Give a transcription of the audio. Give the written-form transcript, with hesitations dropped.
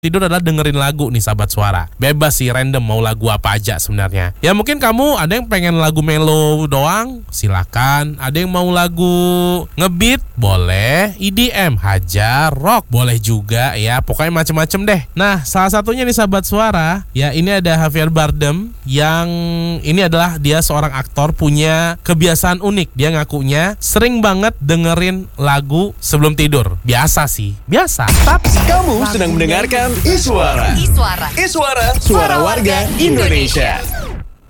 tidur adalah dengerin lagu nih sahabat suara. Bebas sih, random mau lagu apa aja sebenarnya. Ya mungkin kamu ada yang pengen lagu mellow doang, silakan. Ada yang mau lagu ngebeat, boleh. EDM, hajar, rock, boleh juga ya. Pokoknya macem-macem deh. Nah, salah satunya nih sahabat suara, ya ini ada Javier Bardem yang ini adalah dia seorang aktor punya kebiasaan unik. Dia ngakunya sering banget dengerin lagu sebelum tidur. Biasa sih, biasa. Tapi kamu sedang mendengarkan Iswara. Suara warga Indonesia.